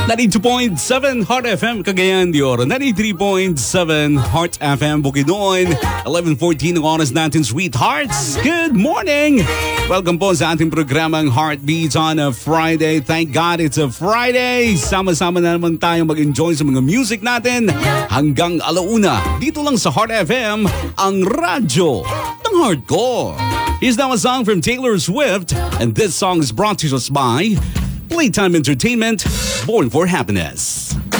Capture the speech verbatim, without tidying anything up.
ninety-two point seven Heart F M Cagayan de Oro, ninety-three point seven Heart F M Bukidnon, eleven fourteen ang oras natin, sweethearts. Good morning! Welcome po sa ating programang Heartbeats on a Friday. Thank God it's a Friday. Sama-sama na naman tayo mag-enjoy sa mga music natin hanggang alauna. Dito lang sa Heart F M, ang radyo ng hardcore. Here's now a song from Taylor Swift, and this song is brought to us by Playtime Entertainment, Born for Happiness.